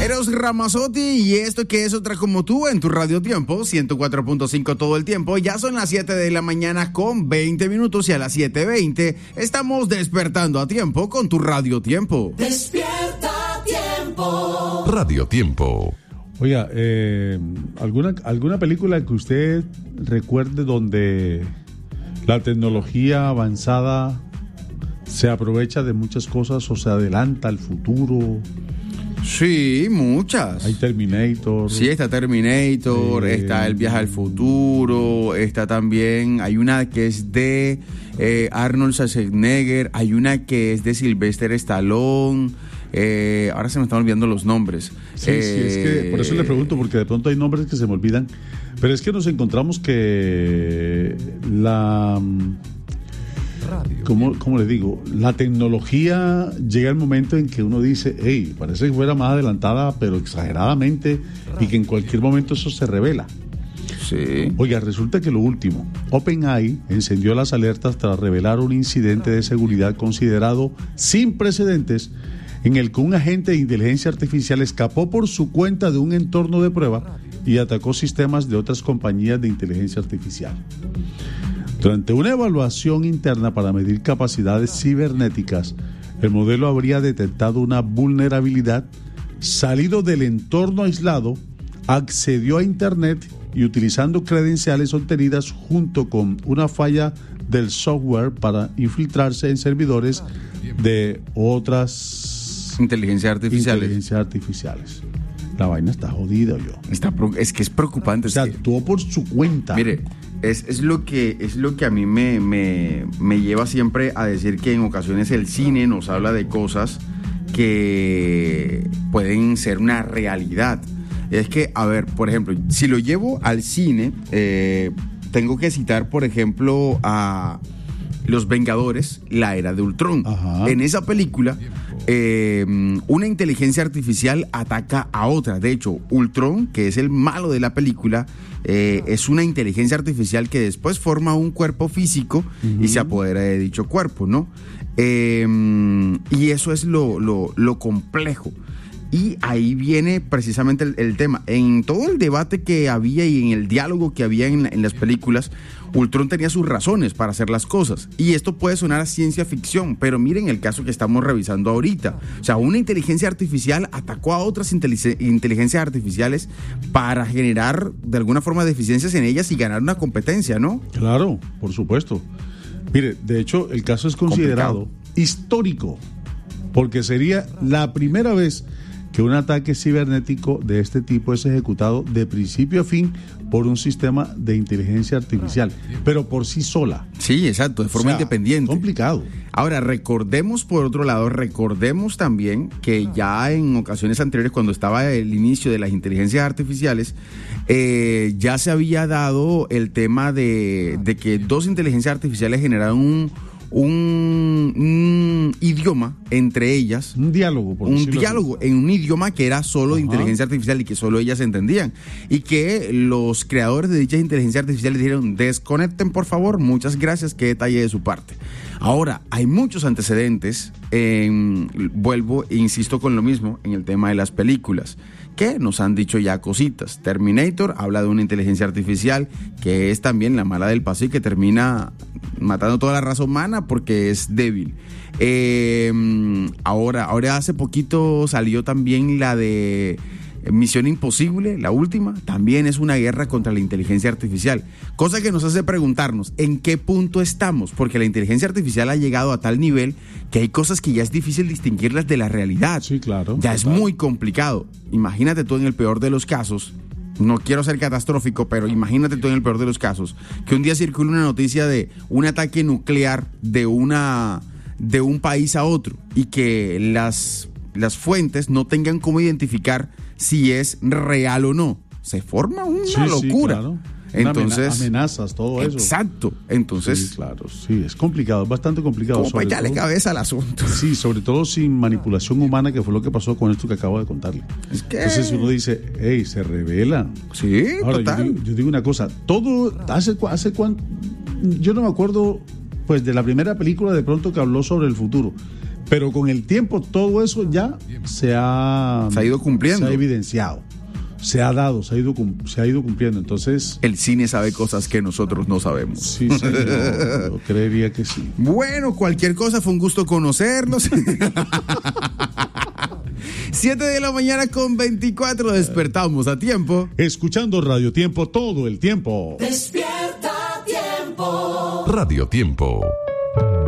Eros Ramazzotti y esto que es otra como tú en tu Radio Tiempo, 104.5 todo el tiempo. Ya son las 7 de la mañana con 20 minutos y a las 7:20 estamos despertando a tiempo con tu Radio Tiempo. Despierta Tiempo. Radio Tiempo. Oiga, ¿alguna película que usted recuerde donde la tecnología avanzada se aprovecha de muchas cosas o se adelanta al futuro? Sí, muchas. Hay Terminator. Sí, está Terminator, está El viaje al futuro, está también, hay una que es de Arnold Schwarzenegger, hay una que es de Sylvester Stallone. Ahora se me están olvidando los nombres. Sí, es que por eso le pregunto, porque de pronto hay nombres que se me olvidan. Pero es que nos encontramos que ¿Cómo le digo? La tecnología llega el momento en que uno dice, hey, parece que fuera más adelantada, pero exageradamente, y que en cualquier momento eso se revela. Sí. Oiga, resulta que lo último, OpenAI encendió las alertas tras revelar un incidente de seguridad considerado sin precedentes, en el que un agente de inteligencia artificial escapó por su cuenta de un entorno de prueba y atacó sistemas de otras compañías de inteligencia artificial. Durante una evaluación interna para medir capacidades cibernéticas, el modelo habría detectado una vulnerabilidad, salido del entorno aislado, accedió a Internet y utilizando credenciales obtenidas junto con una falla del software para infiltrarse en servidores de otras inteligencias artificiales. La vaina está jodida, yo. Es que es preocupante. O sea, actuó por su cuenta. Mire, es lo que a mí me lleva siempre a decir que en ocasiones el cine nos habla de cosas que pueden ser una realidad. Es que, a ver, por ejemplo, si lo llevo al cine, tengo que citar, por ejemplo, a Los Vengadores, la era de Ultron. Ajá. En esa película, una inteligencia artificial ataca a otra. De hecho, Ultron, que es el malo de la película, es una inteligencia artificial que después forma un cuerpo físico y se apodera de dicho cuerpo, ¿no? Y eso es lo complejo. Y ahí viene precisamente el tema. En todo el debate que había y en el diálogo que había en las películas, Ultron tenía sus razones para hacer las cosas. Y esto puede sonar a ciencia ficción, pero miren el caso que estamos revisando ahorita. O sea, una inteligencia artificial atacó a otras inteligencias artificiales para generar de alguna forma deficiencias en ellas y ganar una competencia, ¿no? Claro, por supuesto. Mire, de hecho, el caso es considerado histórico, porque sería la primera vez que un ataque cibernético de este tipo es ejecutado de principio a fin por un sistema de inteligencia artificial, pero por sí sola. Sí, exacto, de forma independiente. Complicado. Ahora, recordemos también que ya en ocasiones anteriores, cuando estaba el inicio de las inteligencias artificiales, ya se había dado el tema de que dos inteligencias artificiales generaron un idioma entre ellas. Un diálogo, en un idioma que era solo de inteligencia artificial y que solo ellas entendían. Y que los creadores de dichas inteligencias artificiales dijeron, desconecten por favor, muchas gracias, qué detalle de su parte. Ahora, hay muchos antecedentes, vuelvo e insisto con lo mismo, en el tema de las películas, que nos han dicho ya cositas. Terminator habla de una inteligencia artificial que es también la mala del paso y que termina matando toda la raza humana porque es débil. Ahora hace poquito salió también la de Misión Imposible, la última, también es una guerra contra la inteligencia artificial, cosa que nos hace preguntarnos en qué punto estamos, porque la inteligencia artificial ha llegado a tal nivel que hay cosas que ya es difícil distinguirlas de la realidad. Sí, claro. Ya es muy complicado. Imagínate tú en el peor de los casos, no quiero ser catastrófico, pero imagínate tú en el peor de los casos, que un día circule una noticia de un ataque nuclear de un país a otro y que las fuentes no tengan cómo identificar si es real o no. Se forma una locura. Claro. Entonces, amenazas, todo eso. Exacto. Entonces, sí, claro, sí, es complicado, es bastante complicado. Como para echarle cabeza al asunto. Sí, sobre todo sin manipulación humana, que fue lo que pasó con esto que acabo de contarle. Es que... Entonces uno dice, hey, se revela. Sí, ahora, total. Yo digo una cosa, todo, hace cuánto, yo no me acuerdo, pues, de la primera película de pronto que habló sobre el futuro, Pero con el tiempo todo eso ya se ha ido cumpliendo. Se ha evidenciado. Se ha dado, se ha ido cumpliendo. Entonces, el cine sabe cosas que nosotros no sabemos. Sí, señor, yo creería que sí. Bueno, cualquier cosa, fue un gusto conocerlos. 7 de la mañana con 24, despertamos a tiempo. Escuchando Radio Tiempo todo el tiempo. Despierta a tiempo. Radio Tiempo.